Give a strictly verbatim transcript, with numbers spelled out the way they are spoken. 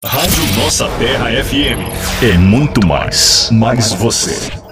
Rádio Nossa Terra F M. É muito mais, mais você.